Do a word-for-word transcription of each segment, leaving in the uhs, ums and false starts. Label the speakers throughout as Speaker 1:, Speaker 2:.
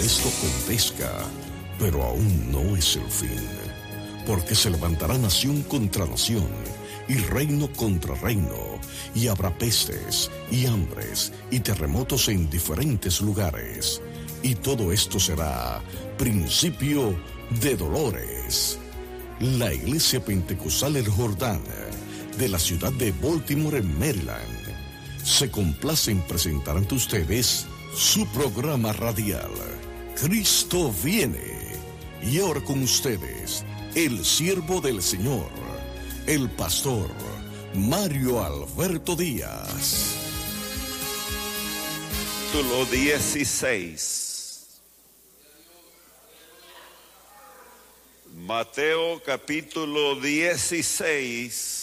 Speaker 1: esto acontezca, pero aún no es el fin, porque se levantará nación contra nación y reino contra reino, y habrá pestes y hambres y terremotos en diferentes lugares, y todo esto será principio de dolores. La Iglesia Pentecostal El Jordán de la ciudad de Baltimore, en Maryland, se complace en presentar ante ustedes su programa radial, Cristo viene. Y ahora con ustedes, el siervo del Señor, el pastor Mario Alberto Díaz.
Speaker 2: Capítulo dieciséis. Mateo capítulo dieciséis.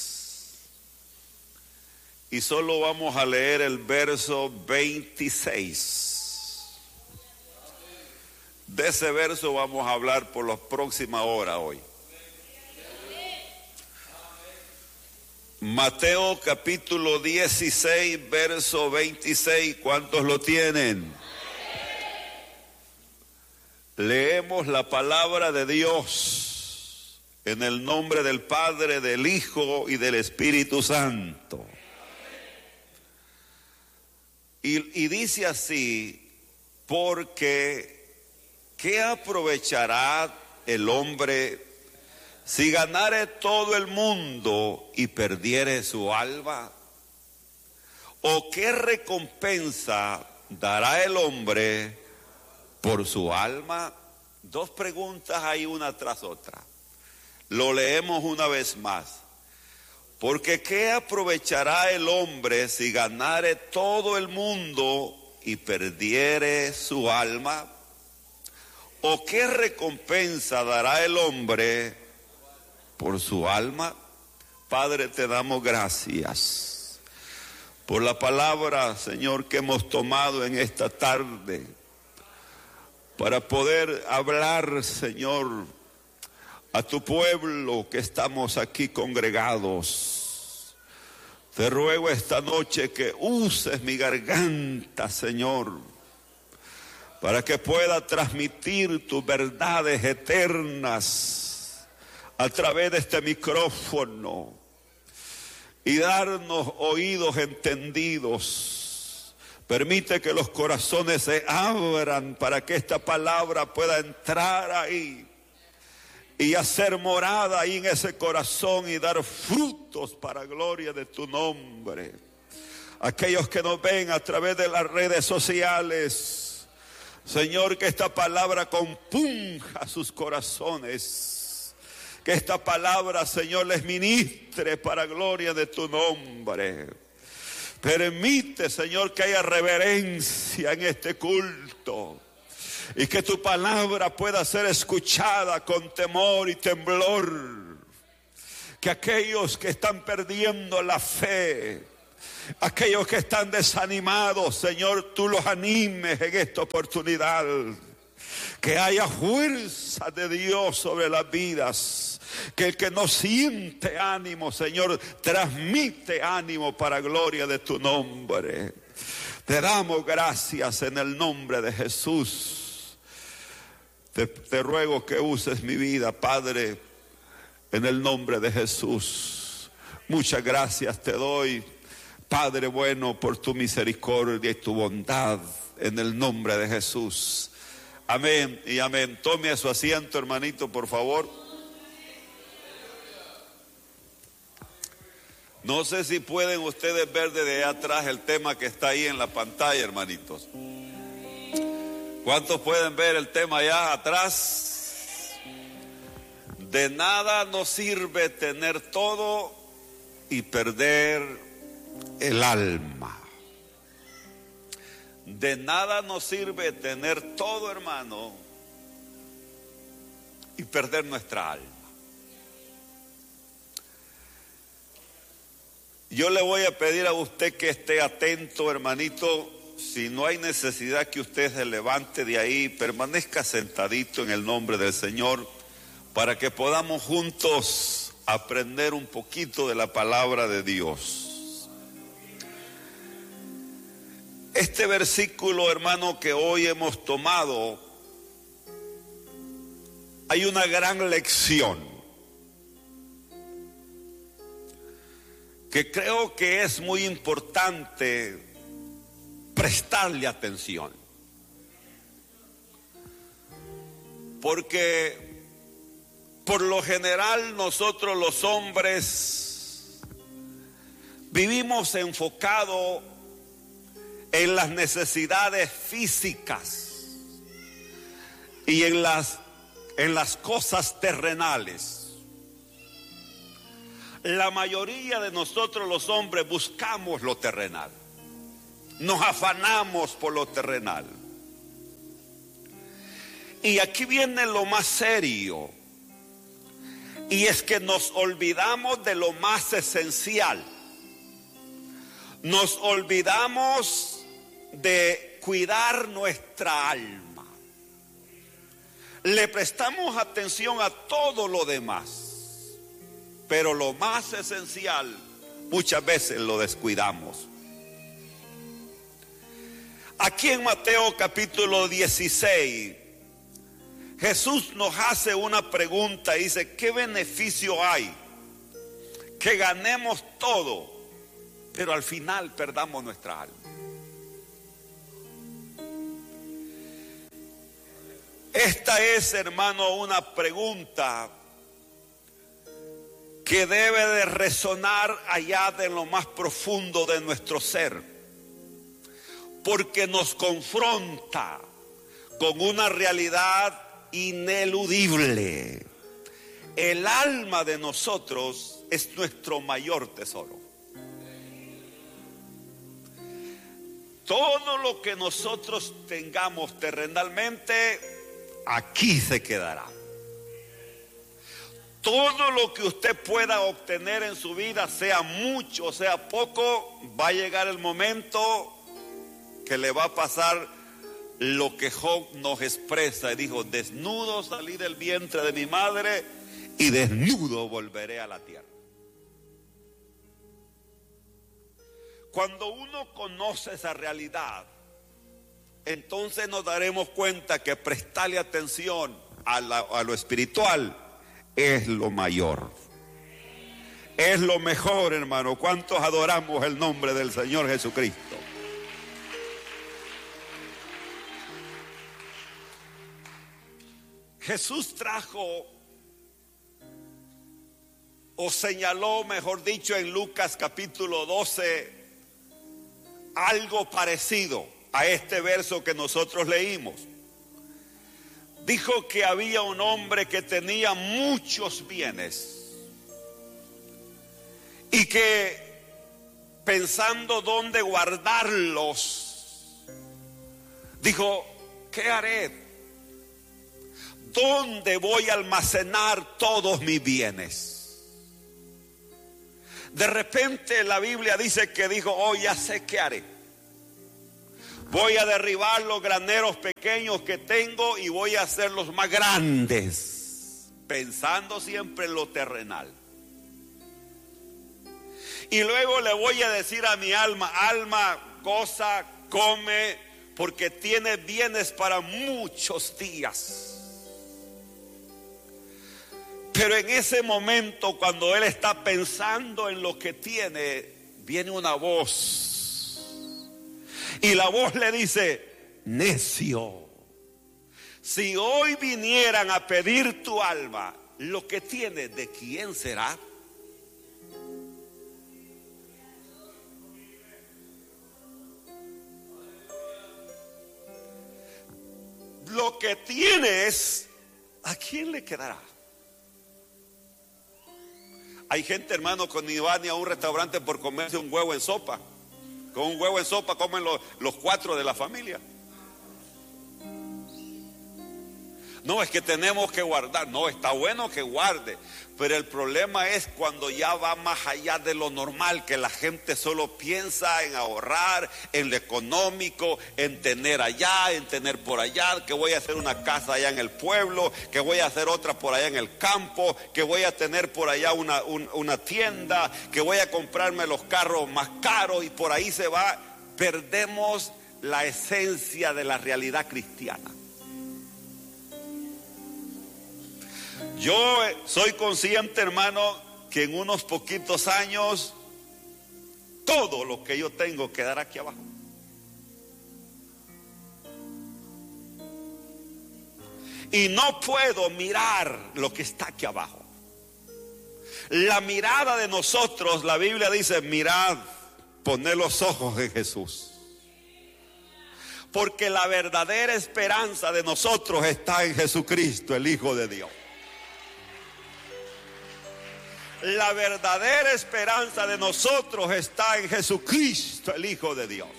Speaker 2: Y solo vamos a leer el verso veintiséis. De ese verso vamos a hablar por la próxima hora hoy. Mateo capítulo dieciséis, verso veintiséis. ¿Cuántos lo tienen? Leemos la palabra de Dios en el nombre del Padre, del Hijo y del Espíritu Santo. Y, y dice así: porque ¿qué aprovechará el hombre si ganare todo el mundo y perdiere su alma? ¿O qué recompensa dará el hombre por su alma? Dos preguntas hay una tras otra. Lo leemos una vez más. Porque ¿qué aprovechará el hombre si ganare todo el mundo y perdiere su alma? ¿O qué recompensa dará el hombre por su alma? Padre, te damos gracias por la palabra, Señor, que hemos tomado en esta tarde para poder hablar, Señor, a tu pueblo que estamos aquí congregados. Te ruego esta noche que uses mi garganta, Señor, para que pueda transmitir tus verdades eternas a través de este micrófono y darnos oídos entendidos. Permite que los corazones se abran para que esta palabra pueda entrar ahí y hacer morada ahí en ese corazón y dar frutos para gloria de tu nombre. Aquellos que nos ven a través de las redes sociales, Señor, que esta palabra compunja sus corazones, que esta palabra, Señor, les ministre para gloria de tu nombre. Permite, Señor, que haya reverencia en este culto y que tu palabra pueda ser escuchada con temor y temblor. Que aquellos que están perdiendo la fe, aquellos que están desanimados, Señor, tú los animes en esta oportunidad. Que haya fuerza de Dios sobre las vidas. Que el que no siente ánimo, Señor, transmite ánimo para gloria de tu nombre. Te damos gracias en el nombre de Jesús. Te, te ruego que uses mi vida, Padre, en el nombre de Jesús. Muchas gracias te doy, Padre bueno, por tu misericordia y tu bondad, en el nombre de Jesús. Amén y amén. Tome a su asiento, hermanito, por favor. No sé si pueden ustedes ver desde atrás el tema que está ahí en la pantalla, hermanitos. ¿Cuántos pueden ver el tema allá atrás? De nada nos sirve tener todo y perder el alma. De nada nos sirve tener todo, hermano, y perder nuestra alma. Yo le voy a pedir a usted que esté atento, hermanito. Si no hay necesidad que usted se levante de ahí, permanezca sentadito en el nombre del Señor, para que podamos juntos aprender un poquito de la palabra de Dios. Este versículo, hermano, que hoy hemos tomado hay una gran lección que creo que es muy importante prestarle atención. Porque por lo general nosotros los hombres vivimos enfocados en las necesidades físicas y en las, en las cosas terrenales. La mayoría de nosotros los hombres buscamos lo terrenal, nos afanamos por lo terrenal. Y aquí viene lo más serio, y es que nos olvidamos de lo más esencial. Nos olvidamos de cuidar nuestra alma. Le prestamos atención a todo lo demás, pero lo más esencial muchas veces lo descuidamos. Aquí en Mateo capítulo dieciséis, Jesús nos hace una pregunta y dice: ¿qué beneficio hay que ganemos todo, pero al final perdamos nuestra alma? Esta es, hermano, una pregunta que debe de resonar allá de lo más profundo de nuestro ser, porque nos confronta con una realidad ineludible. El alma de nosotros es nuestro mayor tesoro. Todo lo que nosotros tengamos terrenalmente, aquí se quedará. Todo lo que usted pueda obtener en su vida, sea mucho o sea poco, va a llegar el momento que le va a pasar lo que Job nos expresa y dijo: desnudo salí del vientre de mi madre y desnudo volveré a la tierra. Cuando uno conoce esa realidad, entonces nos daremos cuenta que prestarle atención a, la, a lo espiritual es lo mayor, es lo mejor, hermano. ¿Cuántos adoramos el nombre del Señor Jesucristo? Jesús trajo o señaló, mejor dicho, en Lucas capítulo doce, algo parecido a este verso que nosotros leímos. Dijo que había un hombre que tenía muchos bienes y que, pensando dónde guardarlos, dijo: ¿qué haré? ¿Dónde voy a almacenar todos mis bienes? De repente la Biblia dice que dijo: oh, ya sé qué haré. Voy a derribar los graneros pequeños que tengo y voy a hacerlos más grandes, pensando siempre en lo terrenal. Y luego le voy a decir a mi alma: alma, goza, come, porque tiene bienes para muchos días. Pero en ese momento, cuando él está pensando en lo que tiene, viene una voz. Y la voz le dice: necio, si hoy vinieran a pedir tu alma, lo que tienes, ¿de quién será? Lo que tienes, ¿a quién le quedará? Hay gente, hermano, que ni va ni a un restaurante por comerse un huevo en sopa. Con un huevo en sopa comen los, los cuatro de la familia. No, es que tenemos que guardar. No, está bueno que guarde, pero el problema es cuando ya va más allá de lo normal, que la gente solo piensa en ahorrar, en lo económico, en tener allá, en tener por allá, que voy a hacer una casa allá en el pueblo, que voy a hacer otra por allá en el campo, que voy a tener por allá una, un, una tienda, que voy a comprarme los carros más caros, y por ahí se va. Perdemos la esencia de la realidad cristiana. Yo soy consciente, hermano, que en unos poquitos años todo lo que yo tengo quedará aquí abajo. Y no puedo mirar lo que está aquí abajo. La mirada de nosotros, la Biblia dice, mirad, poned los ojos en Jesús. Porque la verdadera esperanza de nosotros está en Jesucristo, el Hijo de Dios. La verdadera esperanza de nosotros está en Jesucristo, el Hijo de Dios.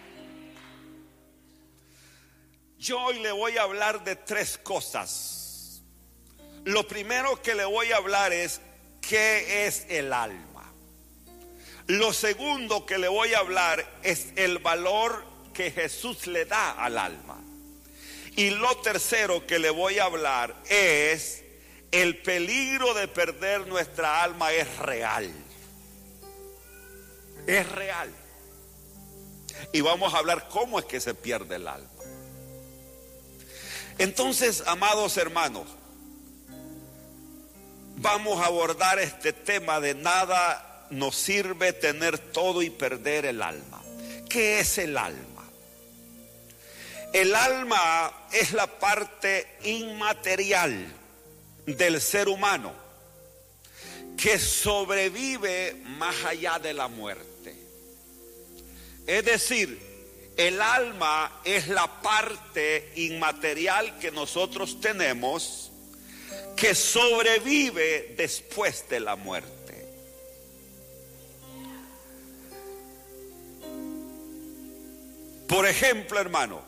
Speaker 2: Yo hoy le voy a hablar de tres cosas. Lo primero que le voy a hablar es ¿qué es el alma? Lo segundo que le voy a hablar es el valor que Jesús le da al alma. Y lo tercero que le voy a hablar es el peligro de perder nuestra alma es real. Es real. Y vamos a hablar cómo es que se pierde el alma. Entonces, amados hermanos, vamos a abordar este tema de nada nos sirve tener todo y perder el alma. ¿Qué es el alma? El alma es la parte inmaterial del ser humano que sobrevive más allá de la muerte. Es decir, el alma es la parte inmaterial que nosotros tenemos que sobrevive después de la muerte. Por ejemplo, hermano,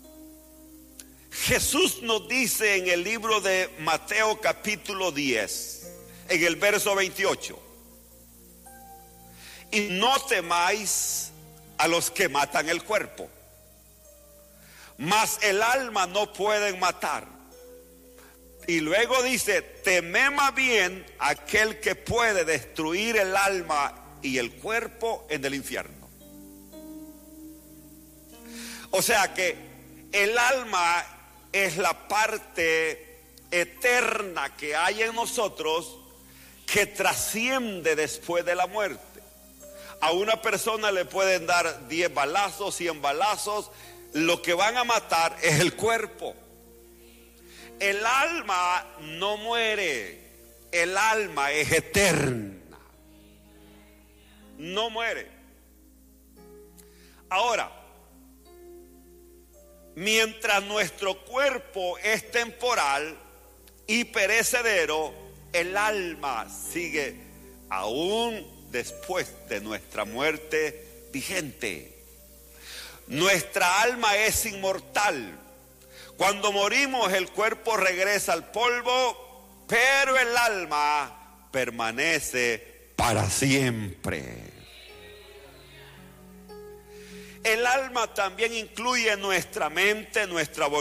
Speaker 2: Jesús nos dice en el libro de Mateo capítulo diez, en el verso veintiocho, y no temáis a los que matan el cuerpo, mas el alma no pueden matar. Y luego dice, temed más bien aquel que puede destruir el alma y el cuerpo en el infierno. O sea que el alma es la parte eterna que hay en nosotros que trasciende después de la muerte. A una persona le pueden dar diez balazos, cien balazos, lo que van a matar es el cuerpo. El alma no muere, el alma es eterna, no muere. Ahora, mientras nuestro cuerpo es temporal y perecedero, el alma sigue aún después de nuestra muerte vigente. Nuestra alma es inmortal. Cuando morimos el cuerpo regresa al polvo, pero el alma permanece para siempre. El alma también incluye nuestra mente, nuestra voluntad.